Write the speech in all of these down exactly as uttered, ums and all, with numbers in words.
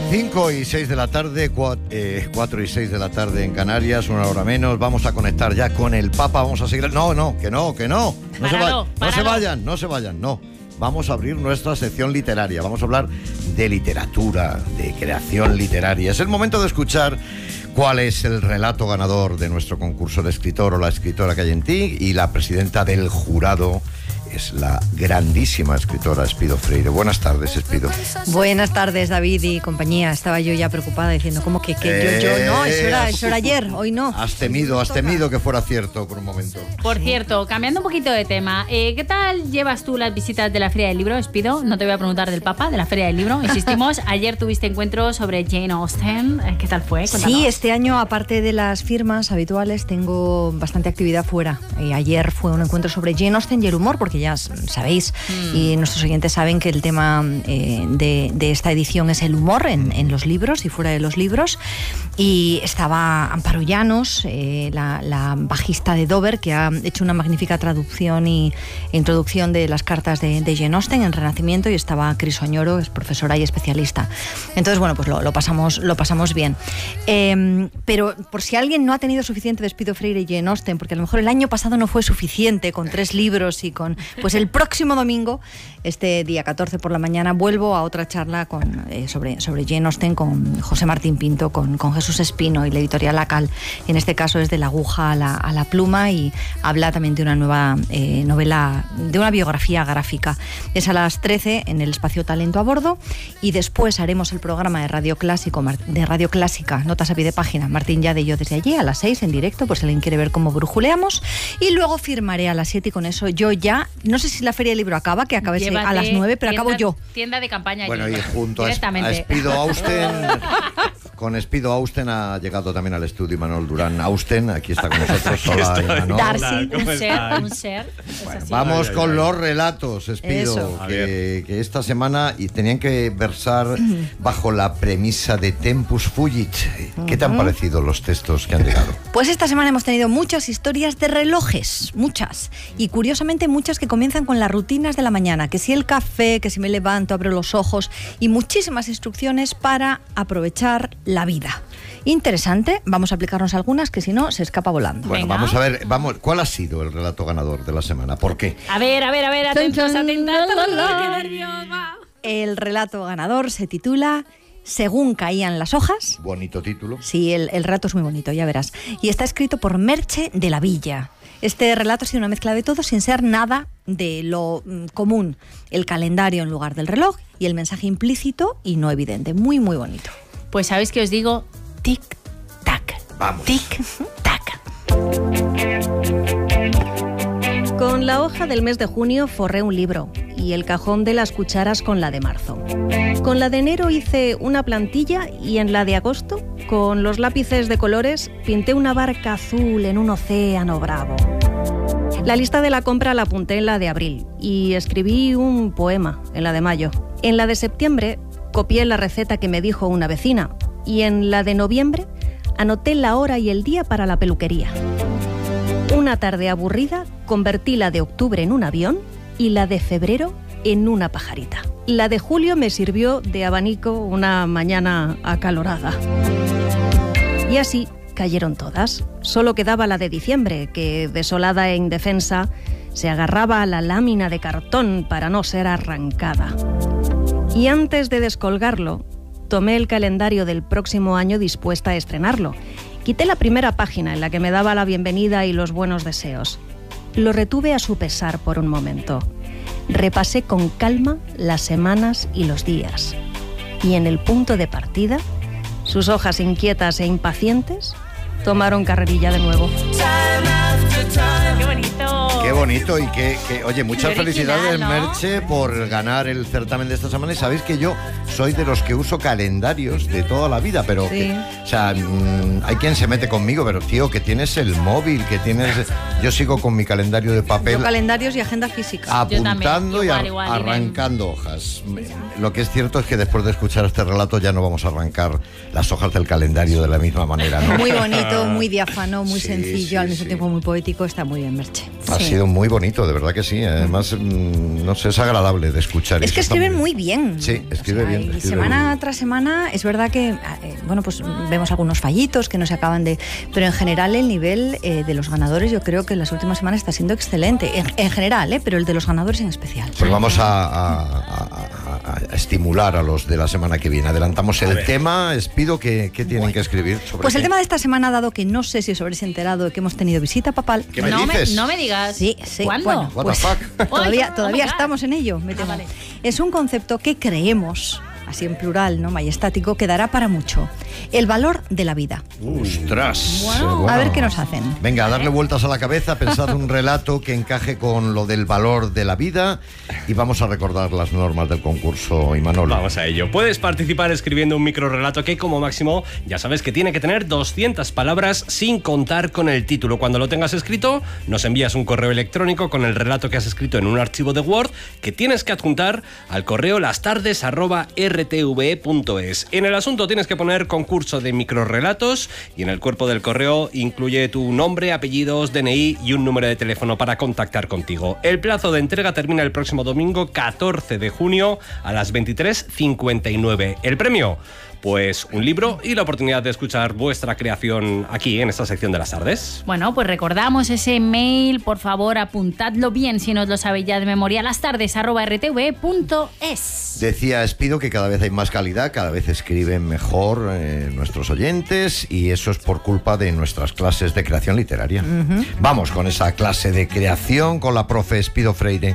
cinco y seis de la tarde, cuatro y seis de la tarde en Canarias, una hora menos. Vamos a conectar ya con el Papa, vamos a seguir... No, no, que no, que no. No, páralo, se, va... no páralo. se vayan, no se vayan, no. Vamos a abrir nuestra sección literaria, vamos a hablar de literatura, de creación literaria. Es el momento de escuchar cuál es el relato ganador de nuestro concurso de escritor o la escritora que hay en ti, y la presidenta del jurado es la grandísima escritora Espido Freire. Buenas tardes, Espido. Buenas tardes, David y compañía. Estaba yo ya preocupada diciendo, ¿cómo que, que eh, yo, yo no? Eso era, eso era ayer, hoy no. Has temido, has temido que fuera cierto por un momento. Por sí. cierto, cambiando un poquito de tema, eh, ¿qué tal llevas tú las visitas de la Feria del Libro, Espido? No te voy a preguntar del Papa, de la Feria del Libro. Insistimos, ayer tuviste encuentros sobre Jane Austen. ¿Qué tal fue? Cuéntanos. Sí, este año, aparte de las firmas habituales, tengo bastante actividad fuera. Eh, ayer fue un encuentro sobre Jane Austen y el humor, porque ya sabéis, mm. y nuestros oyentes saben que el tema eh, de, de esta edición es el humor en, en los libros y fuera de los libros. Y estaba Amparo Llanos, eh, la, la bajista de Dover, que ha hecho una magnífica traducción y introducción de las cartas de, de Jane Austen en Renacimiento, y estaba Cris Oñoro, es profesora y especialista. Entonces, bueno, pues lo, lo, pasamos, lo pasamos bien. Eh, pero por si alguien no ha tenido suficiente de Espido Freire y Jane Austen, porque a lo mejor el año pasado no fue suficiente con tres libros y con... Pues el próximo domingo, este día catorce por la mañana, vuelvo a otra charla con, eh, sobre, sobre Jane Austen con José Martín Pinto, con, con Jesús Espino y la editorial Acal. En este caso es de la aguja a la, a la pluma, y habla también de una nueva eh, novela, de una biografía gráfica. Es a las trece en el espacio Talento a Bordo, y después haremos el programa de Radio Clásico, de Radio Clásica, Notas a pie de página, Martín Yade y yo desde allí a las seis en directo, pues si alguien quiere ver cómo brujuleamos, y luego firmaré a las siete, y con eso yo ya, no sé si la Feria del Libro acaba, que acabe Llévate a las nueve, pero tienda, acabo yo. Tienda de campaña. Bueno, allí. Y junto a, a Espido Austen, con Espido Austen ha llegado también al estudio Imanol Durán Austen, aquí está con nosotros. Hola, Imanol. Darcy, un ser, un ser. Bueno, vamos ay, con ay, los relatos, Espido, que, que esta semana y tenían que versar bajo la premisa de Tempus Fugit. ¿Qué te han parecido los textos que han llegado? Pues esta semana hemos tenido muchas historias de relojes, muchas, y curiosamente muchas que comienzan con las rutinas de la mañana, que si el café, que si me levanto, abro los ojos, y muchísimas instrucciones para aprovechar la vida. Interesante, vamos a aplicarnos algunas, que si no se escapa volando. Bueno, Venga. vamos a ver, vamos, ¿cuál ha sido el relato ganador de la semana? ¿Por qué? A ver, a ver, a ver, atentos, atentos. ¡Qué nervios, va! El relato ganador se titula Según caían las hojas. Bonito título. Sí, el, el relato es muy bonito, ya verás. Y está escrito por Merche de la Villa. Este relato ha sido una mezcla de todo sin ser nada de lo mm, común. El calendario en lugar del reloj y el mensaje implícito y no evidente. Muy, muy bonito. Pues ¿sabéis qué os digo? Tic-tac. Vamos. Tic-tac. Con la hoja del mes de junio forré un libro y el cajón de las cucharas con la de marzo. Con la de enero hice una plantilla y en la de agosto, con los lápices de colores, pinté una barca azul en un océano bravo. La lista de la compra la apunté en la de abril y escribí un poema en la de mayo. En la de septiembre copié la receta que me dijo una vecina y en la de noviembre anoté la hora y el día para la peluquería. Una tarde aburrida convertí la de octubre en un avión y la de febrero en una pajarita. La de julio me sirvió de abanico una mañana acalorada. Y así cayeron todas. Solo quedaba la de diciembre, que, desolada e indefensa, se agarraba a la lámina de cartón para no ser arrancada. Y antes de descolgarlo, tomé el calendario del próximo año dispuesta a estrenarlo. Quité la primera página en la que me daba la bienvenida y los buenos deseos. Lo retuve a su pesar por un momento. Repasé con calma las semanas y los días. Y en el punto de partida, sus hojas inquietas e impacientes tomaron carrerilla de nuevo. ¡Qué bonito! Qué bonito y que, que oye, muchas Qué original, felicidades, ¿no? Merche, por ganar el certamen de esta semana. Y sabéis que yo soy de los que uso calendarios de toda la vida, pero Sí. que, o sea, mmm, hay quien se mete conmigo, pero tío, que tienes el móvil, que tienes... Yo sigo con mi calendario de papel, Yo calendarios y agenda física. apuntando Yo también, y igual, ar- igual, arrancando hojas. Lo que es cierto es que después de escuchar este relato ya no vamos a arrancar las hojas del calendario de la misma manera, ¿no? Muy bonito, muy diáfano, muy Sí, sencillo, sí, al mismo sí. tiempo muy poético. poético está muy bien, Merche. Ha Sí. sido muy bonito, de verdad que sí. Además, mmm, no sé, es agradable de escuchar. Es eso que está escriben muy bien. Sí, escribe O sea, bien. Y escribe semana bien. tras semana es verdad que, eh, bueno, pues vemos algunos fallitos que no se acaban de... Pero en general el nivel eh, de los ganadores yo creo que en las últimas semanas está siendo excelente. En, en general, ¿eh? Pero el de los ganadores en especial. Pues vamos a, a- a- a- a estimular a los de la semana que viene. Adelantamos el tema. Les pido que, que tienen que escribir sobre Pues el qué. tema de esta semana, dado que no sé si os habréis enterado de que hemos tenido visita papal. ¿Qué me no, dices? Me, no me digas. Sí, sí. ¿Cuándo? Bueno, What pues, the fuck? todavía Ay, oh todavía my God. estamos en ello, me Ah, temo. vale. Es un concepto que creemos, así en plural, no majestático, que dará para mucho. El valor de la vida. ¡Ostras! Wow. A ver qué nos hacen. Venga, a darle vueltas a la cabeza, pensad un relato que encaje con lo del valor de la vida y vamos a recordar las normas del concurso, Imanol. Vamos a ello. Puedes participar escribiendo un microrrelato que como máximo ya sabes que tiene que tener doscientas palabras sin contar con el título. Cuando lo tengas escrito, nos envías un correo electrónico con el relato que has escrito en un archivo de Word que tienes que adjuntar al correo lastardes arroba r t v e punto es. En el asunto tienes que poner concurso de microrrelatos y en el cuerpo del correo incluye tu nombre, apellidos, D N I y un número de teléfono para contactar contigo. El plazo de entrega termina el próximo domingo catorce de junio a las veintitrés cincuenta y nueve. El premio, pues un libro y la oportunidad de escuchar vuestra creación aquí en esta sección de las tardes. Bueno, pues recordamos ese mail, por favor, apuntadlo bien si no os lo sabéis ya de memoria, lastardes arroba r t v e punto es. Decía Espido que cada vez hay más calidad, cada vez escriben mejor eh, nuestros oyentes y eso es por culpa de nuestras clases de creación literaria. Vamos con esa clase de creación con la profe Espido Freire.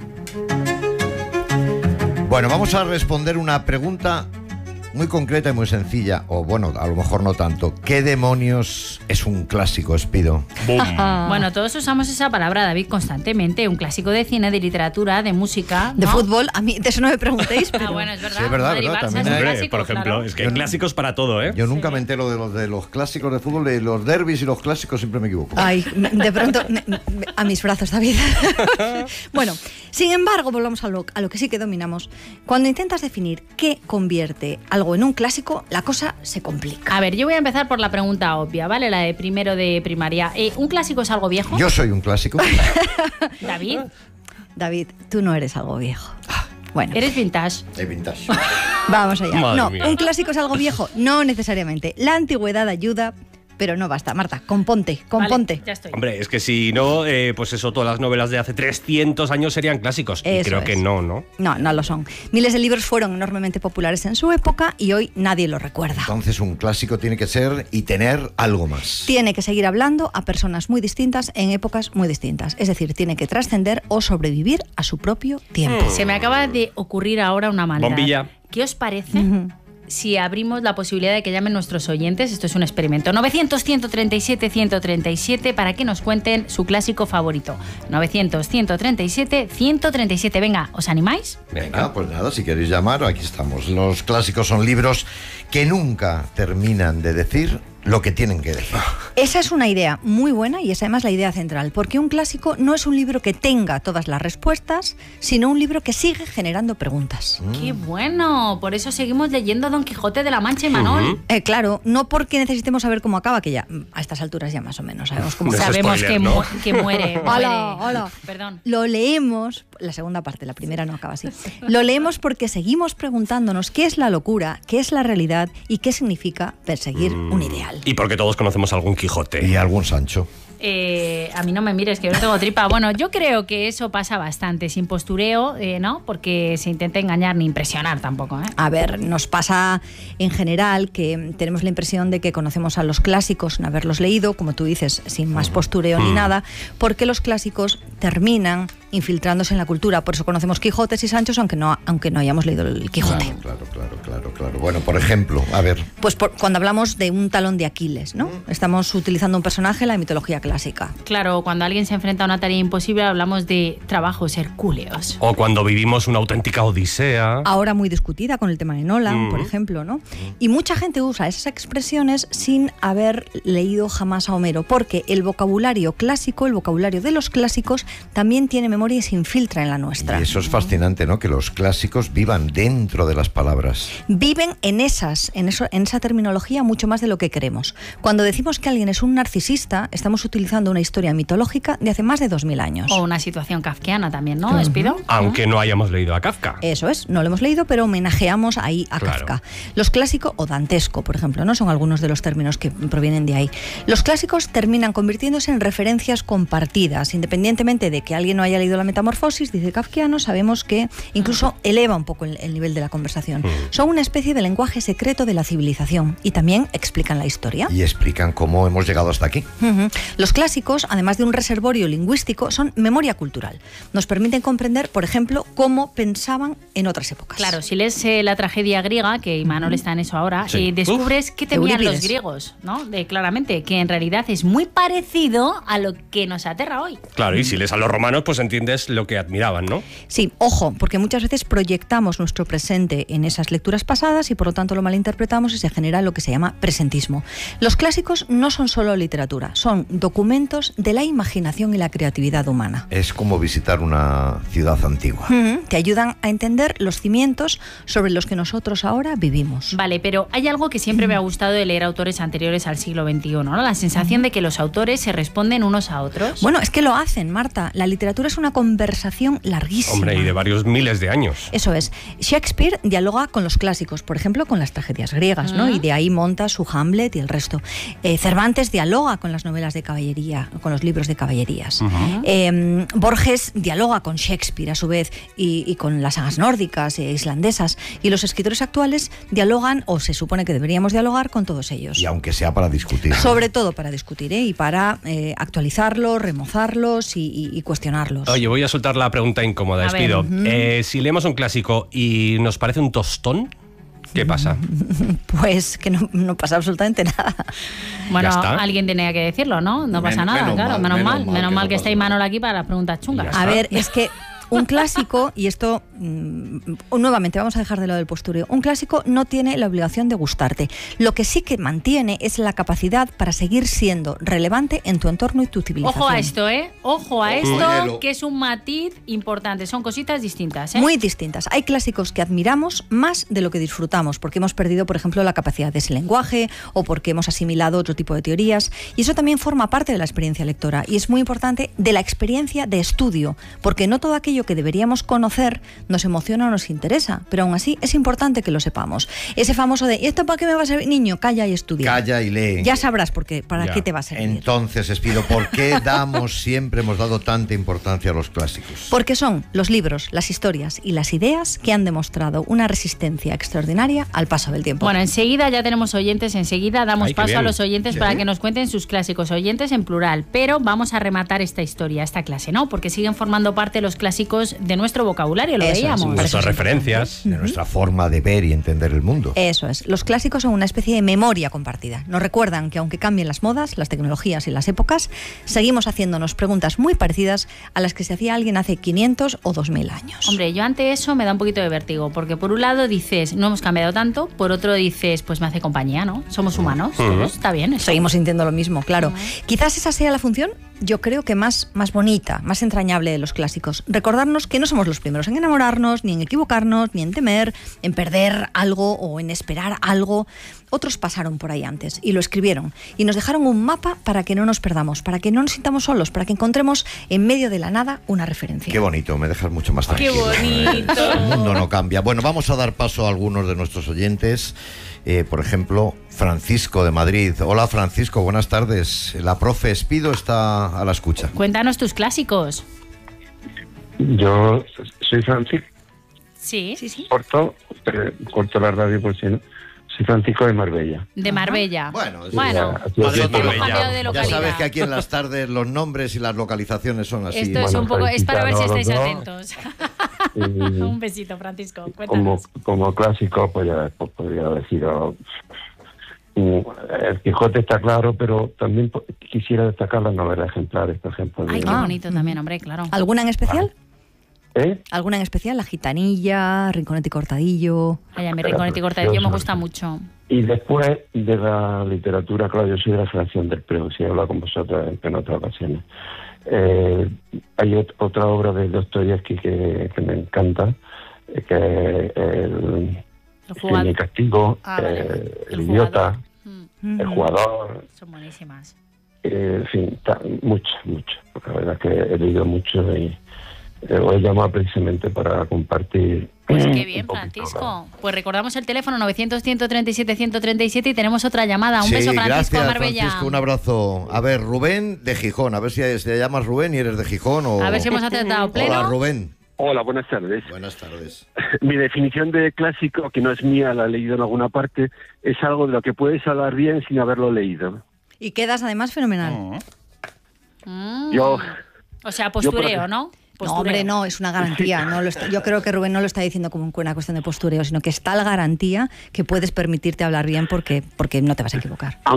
Bueno, vamos a responder una pregunta muy concreta y muy sencilla, o bueno, a lo mejor no tanto. ¿Qué demonios es un clásico, Espido? Bueno, todos usamos esa palabra, David, constantemente. Un clásico de cine, de literatura, de música. De ¿no? fútbol, a mí de eso no me preguntéis, pero... Ah, bueno, es verdad. Sí, es verdad, Madrid, verdad, Barça también es un hay- Hombre, clásico, por ejemplo, claro. es que Yo hay no- clásicos para todo, ¿eh? Yo nunca me entero de los, de los clásicos de fútbol, de los derbis y los clásicos siempre me equivoco. Ay, de pronto, me- me- a mis brazos, David. Bueno, sin embargo, volvamos a lo, a lo que sí que dominamos. Cuando intentas definir qué convierte algo en un clásico, la cosa se complica. A ver, yo voy a empezar por la pregunta obvia, ¿vale? La de primero de primaria. Eh, ¿Un clásico es algo viejo? Yo soy un clásico. David, David, tú no eres algo viejo. Bueno, eres vintage. De vintage. vamos allá. Madre No, mía. un clásico es algo viejo, no necesariamente. La antigüedad ayuda, pero no basta. Marta, componte, componte. Vale, ya estoy. Hombre, es que si no, eh, pues eso, todas las novelas de hace trescientos años serían clásicos. Y Eso creo es. que no, ¿no? No, no lo son. Miles de libros fueron enormemente populares en su época y hoy nadie lo recuerda. Entonces un clásico tiene que ser y tener algo más. Tiene que seguir hablando a personas muy distintas en épocas muy distintas. Es decir, tiene que trascender o sobrevivir a su propio tiempo. Se me acaba de ocurrir ahora una maldad. Bombilla. ¿Qué os parece si abrimos la posibilidad de que llamen nuestros oyentes? Esto es un experimento. novecientos, ciento treinta y siete, ciento treinta y siete para que nos cuenten su clásico favorito. novecientos, ciento treinta y siete, ciento treinta y siete. Venga, ¿os animáis? Venga, pues nada, si queréis llamar, aquí estamos. Los clásicos son libros que nunca terminan de decir lo que tienen que decir. Esa es una idea muy buena y es además la idea central, porque un clásico no es un libro que tenga todas las respuestas, sino un libro que sigue generando preguntas. ¡Qué bueno! Por eso seguimos leyendo Don Quijote de la Mancha y Manol. Eh, claro, no porque necesitemos saber cómo acaba, que ya mm, a estas alturas ya más o menos sabemos cómo No es acaba. Sabemos spoiler, que, ¿no? mu- que muere. Hola, muere. hola. Perdón. Lo leemos, la segunda parte, la primera no acaba así. Lo leemos porque seguimos preguntándonos qué es la locura, qué es la realidad y qué significa perseguir un ideal. Y porque todos conocemos algún Quijote. Y algún Sancho. Eh, a mí no me mires, que yo no tengo tripa. Bueno, yo creo que eso pasa bastante, sin postureo, eh, ¿no? Porque se intenta engañar ni impresionar tampoco, ¿eh? A ver, nos pasa en general que tenemos la impresión de que conocemos a los clásicos sin haberlos leído, como tú dices, sin más postureo ni nada, porque los clásicos terminan infiltrándose en la cultura. Por eso conocemos Quijotes y Sanchos, aunque no, aunque no hayamos leído el Quijote. Claro, claro, claro, claro, claro. Bueno, por ejemplo, a ver. Pues por- cuando hablamos de un talón de Aquiles, ¿no? Estamos utilizando un personaje en la mitología clásica. Claro, cuando alguien se enfrenta a una tarea imposible hablamos de trabajos hercúleos. O cuando vivimos una auténtica odisea. Ahora muy discutida con el tema de Nolan, Mm. por ejemplo, ¿no? Y mucha gente usa esas expresiones sin haber leído jamás a Homero, porque el vocabulario clásico, el vocabulario de los clásicos, también tiene memoria y se infiltra en la nuestra. Y eso es fascinante, ¿no? Que los clásicos vivan dentro de las palabras. Viven en esas, en eso, en esa terminología mucho más de lo que creemos. Cuando decimos que alguien es un narcisista, estamos utilizando una historia mitológica de hace más de dos mil años. O una situación kafkiana también, ¿no, Espido? Aunque no hayamos leído a Kafka. Eso es, no lo hemos leído, pero homenajeamos ahí a Claro. Kafka. Los clásicos, o dantesco, por ejemplo, ¿no? Son algunos de los términos que provienen de ahí. Los clásicos terminan convirtiéndose en referencias compartidas. Independientemente de que alguien no haya leído la Metamorfosis, dice kafkiano, sabemos que incluso eleva un poco el, el nivel de la conversación. Son una especie de lenguaje secreto de la civilización y también explican la historia. Y explican cómo hemos llegado hasta aquí. Ujú. Los clásicos, además de un reservorio lingüístico, son memoria cultural. Nos permiten comprender, por ejemplo, cómo pensaban en otras épocas. Claro, si lees eh, la tragedia griega, que Imanol está en eso ahora, Sí. eh, descubres que temían los Eurípides. griegos, ¿no? De, claramente, que en realidad es muy parecido a lo que nos aterra hoy. Claro, y si lees a los romanos, pues entiendes lo que admiraban, ¿no? Sí, ojo, porque muchas veces proyectamos nuestro presente en esas lecturas pasadas y por lo tanto lo malinterpretamos y se genera lo que se llama presentismo. Los clásicos no son solo literatura, son documentos de la imaginación y la creatividad humana. Es como visitar una ciudad antigua. Ujú, te ayudan a entender los cimientos sobre los que nosotros ahora vivimos. Vale, pero hay algo que siempre me ha gustado de leer autores anteriores al siglo veintiuno, ¿no? La sensación de que los autores se responden unos a otros. Bueno, es que lo hacen, Marta. La literatura es una conversación larguísima. Hombre, y de varios miles de años. Eso es. Shakespeare dialoga con los clásicos, por ejemplo, con las tragedias griegas, ¿no? Ah. Y de ahí monta su Hamlet y el resto. Eh, Cervantes dialoga con las novelas de caballería, con los libros de caballerías. Eh, Borges dialoga con Shakespeare, a su vez, y, y con las sagas nórdicas e islandesas. Y los escritores actuales dialogan, o se supone que deberíamos dialogar, con todos ellos. Y aunque sea para discutir. Sobre todo para discutir, ¿eh? Y para eh, actualizarlos, remozarlos y, y- y cuestionarlos. Oye, voy a soltar la pregunta incómoda, A ver. Espido. Eh, si leemos un clásico y nos parece un tostón, ¿qué pasa? Pues que no, no pasa absolutamente nada. Bueno, Ya está. alguien tenía que decirlo, ¿no? No pasa Men- nada, menos claro, mal, menos, menos mal. mal Menos que mal no que pasa está Imanol aquí para las preguntas chungas. Ya A está. ver, es que un clásico, y esto mm, nuevamente vamos a dejar de lado del postureo, un clásico no tiene la obligación de gustarte. Lo que sí que mantiene es la capacidad para seguir siendo relevante en tu entorno y tu civilización. Ojo a esto, ¿eh? Ojo a Ojo, esto, Manelo. que es un matiz importante. Son cositas distintas, ¿eh? Muy distintas. Hay clásicos que admiramos más de lo que disfrutamos, porque hemos perdido, por ejemplo, la capacidad de ese lenguaje o porque hemos asimilado otro tipo de teorías. Y eso también forma parte de la experiencia lectora. Y es muy importante de la experiencia de estudio, porque no todo aquello que deberíamos conocer nos emociona o nos interesa, pero aún así es importante que lo sepamos. Ese famoso de, ¿y esto para qué me va a servir? Niño, calla y estudia. Calla y lee. Ya sabrás por qué, para Ya. qué te va a servir. Entonces, Espido, ¿por qué damos siempre, hemos dado tanta importancia a los clásicos? Porque son los libros, las historias y las ideas que han demostrado una resistencia extraordinaria al paso del tiempo. Bueno, enseguida ya tenemos oyentes, enseguida damos Ay, qué paso bien. a los oyentes ¿Sí? para que nos cuenten sus clásicos, oyentes en plural, pero vamos a rematar esta historia, esta clase, ¿no? Porque siguen formando parte los clásicos de nuestro vocabulario, lo Eso es. veíamos. Nuestras referencias. De nuestra forma de ver y entender el mundo. Eso es. Los clásicos son una especie de memoria compartida. Nos recuerdan que aunque cambien las modas, las tecnologías y las épocas, seguimos haciéndonos preguntas muy parecidas a las que se hacía alguien hace quinientos o dos mil años. Hombre, yo ante eso me da un poquito de vértigo, porque por un lado dices, no hemos cambiado tanto, por otro dices, pues me hace compañía, ¿no? Somos humanos, todos, está bien. Eso. Seguimos sintiendo lo mismo, claro. Quizás esa sea la función, yo creo que más, más bonita, más entrañable de los clásicos. Recordarnos que no somos los primeros en enamorarnos, ni en equivocarnos, ni en temer, en perder algo o en esperar algo. Otros pasaron por ahí antes y lo escribieron y nos dejaron un mapa para que no nos perdamos, para que no nos sintamos solos, para que encontremos en medio de la nada una referencia. Qué bonito, me dejas mucho más Qué tranquilo. bonito. El mundo no cambia. Bueno, vamos a dar paso a algunos de nuestros oyentes. Eh, por ejemplo, Francisco de Madrid. Hola, Francisco, buenas tardes. La profe Espido está a la escucha. Cuéntanos tus clásicos. Yo soy Francisco, Sí, Sí, sí. corto, pero corto la radio por si no. Soy Francisco de Marbella. de Marbella. Bueno, es- bueno, Ya, así es. Madrid, hemos Marbella. cambiado de Ya localidad. sabes que aquí en las tardes los nombres y las localizaciones son así. Esto es Bueno, un poco, es para ver si estáis felicitaros atentos. Y Un besito, Francisco. como, Cuéntanos. como clásico, pues ya pues, podría deciros. mm, El Quijote está claro, pero también po- quisiera destacar las novelas ejemplares, por ejemplo. de- Ay, qué Ah. bonito también, hombre, claro. ¿Alguna en especial? ¿Eh? ¿Alguna en especial? La Gitanilla, Rinconete y Cortadillo. Ay, a mi Era Rinconete y Cortadillo me precioso. gusta mucho. Y después de la literatura, claro, yo soy de la generación del Prego, si he hablado con vosotros en, en otras ocasiones. Eh, hay ot- otra obra de Dostoyevsky que, que me encanta, eh, que es el, El Crimen jugador. y Castigo, Ah, vale. eh, el, El idiota, jugador. Mm, el jugador, Son buenísimas. eh, en fin, ta- mucho, mucho. La verdad es que he leído mucho y eh, os he llamado precisamente para compartir. Pues qué un bien, poquito, Francisco. Pues recordamos el teléfono novecientos, ciento treinta y siete, ciento treinta y siete y tenemos otra llamada. Un Sí, beso, Francisco, gracias, Marbella. Francisco, un abrazo. A ver, Rubén de Gijón, a ver si te llamas Rubén y eres de Gijón o... A ver si hemos acertado pleno. Hola, Rubén. Hola, buenas tardes. Buenas tardes. Mi definición de clásico, que no es mía, la he leído en alguna parte, es algo de lo que puedes hablar bien sin haberlo leído. Y quedas además fenomenal. Mm. Yo, O sea, Yo, por postureo, ejemplo- ¿no? No, Postureo. hombre, no, es una garantía. No lo está- yo creo que Rubén no lo está diciendo como una cuestión de postureo, sino que es tal garantía que puedes permitirte hablar bien porque, porque no te vas a equivocar.